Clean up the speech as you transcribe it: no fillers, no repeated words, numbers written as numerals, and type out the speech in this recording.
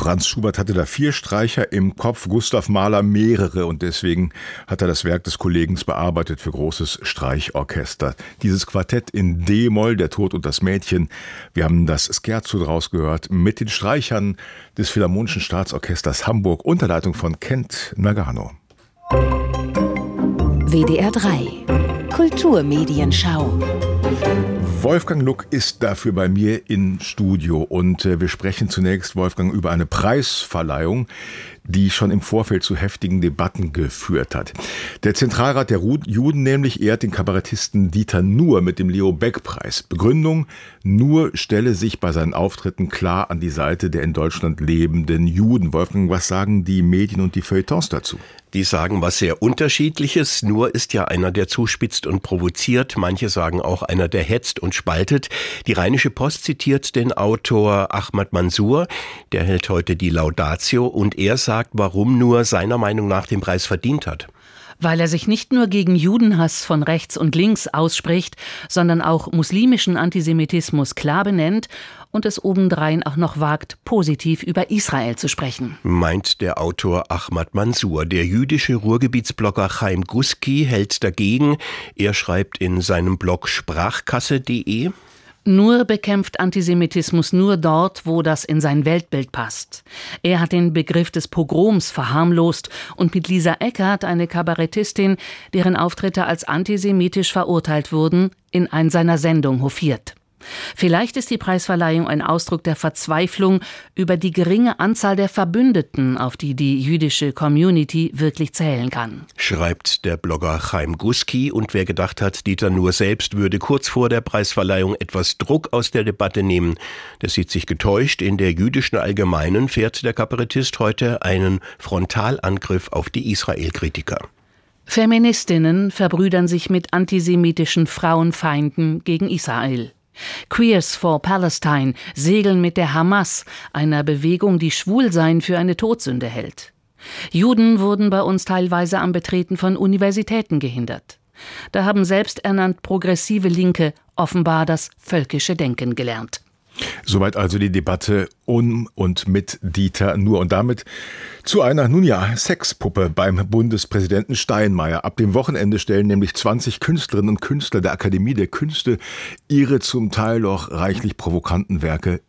Franz Schubert hatte da 4 Streicher im Kopf, Gustav Mahler mehrere, und deswegen hat er das Werk des Kollegen bearbeitet für großes Streichorchester. Dieses Quartett in D-Moll, der Tod und das Mädchen, wir haben das Scherzo draus gehört, mit den Streichern des Philharmonischen Staatsorchesters Hamburg unter Leitung von Kent Nagano. WDR 3 Kulturmedienschau. Wolfgang Luck ist dafür bei mir im Studio und wir sprechen zunächst, Wolfgang, über eine Preisverleihung, die schon im Vorfeld zu heftigen Debatten geführt hat. Der Zentralrat der Juden nämlich ehrt den Kabarettisten Dieter Nuhr mit dem Leo-Beck-Preis. Begründung: Nuhr stelle sich bei seinen Auftritten klar an die Seite der in Deutschland lebenden Juden. Wolfgang, was sagen die Medien und die Feuilletons dazu? Die sagen was sehr Unterschiedliches. Nuhr ist ja einer, der zuspitzt und provoziert. Manche sagen auch einer, der hetzt und spaltet. Die Rheinische Post zitiert den Autor Ahmad Mansour. Der hält heute die Laudatio und er sagt, warum Nuhr seiner Meinung nach den Preis verdient hat. Weil er sich nicht nur gegen Judenhass von rechts und links ausspricht, sondern auch muslimischen Antisemitismus klar benennt und es obendrein auch noch wagt, positiv über Israel zu sprechen. Meint der Autor Ahmad Mansour. Der jüdische Ruhrgebietsblogger Chaim Guski hält dagegen. Er schreibt in seinem Blog sprachkasse.de: Nuhr bekämpft Antisemitismus nur dort, wo das in sein Weltbild passt. Er hat den Begriff des Pogroms verharmlost und mit Lisa Eckert, eine Kabarettistin, deren Auftritte als antisemitisch verurteilt wurden, in einer seiner Sendungen hofiert. Vielleicht ist die Preisverleihung ein Ausdruck der Verzweiflung über die geringe Anzahl der Verbündeten, auf die die jüdische Community wirklich zählen kann. Schreibt der Blogger Chaim Guski. Und wer gedacht hat, Dieter Nuhr selbst würde kurz vor der Preisverleihung etwas Druck aus der Debatte nehmen, der sieht sich getäuscht. In der jüdischen Allgemeinen fährt der Kabarettist heute einen Frontalangriff auf die Israel-Kritiker. Feministinnen verbrüdern sich mit antisemitischen Frauenfeinden gegen Israel. Queers for Palestine segeln mit der Hamas, einer Bewegung, die Schwulsein für eine Todsünde hält. Juden wurden bei uns teilweise am Betreten von Universitäten gehindert. Da haben selbsternannt progressive Linke offenbar das völkische Denken gelernt. Soweit also die Debatte um und mit Dieter Nuhr und damit zu einer, Sexpuppe beim Bundespräsidenten Steinmeier. Ab dem Wochenende stellen nämlich 20 Künstlerinnen und Künstler der Akademie der Künste ihre zum Teil auch reichlich provokanten Werke